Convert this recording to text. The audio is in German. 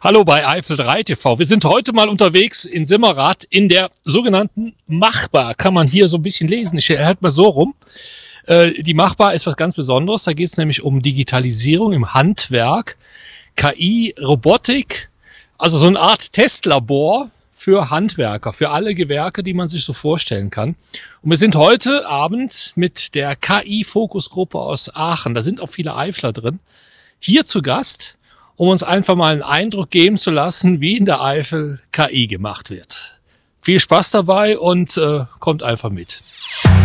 Hallo bei Eifel 3 TV. Wir sind heute mal unterwegs in Simmerath in der sogenannten Machbar. Kann man hier so ein bisschen lesen. Ich halte mal so rum. Die Machbar ist was ganz Besonderes. Da geht es nämlich um Digitalisierung im Handwerk, KI, Robotik, also so eine Art Testlabor für Handwerker, für alle Gewerke, die man sich so vorstellen kann. Und wir sind heute Abend mit der KI-Fokusgruppe aus Aachen, da sind auch viele Eifler drin, hier zu Gast, um uns einfach mal einen Eindruck geben zu lassen, wie in der Eifel KI gemacht wird. Viel Spaß dabei und kommt einfach mit.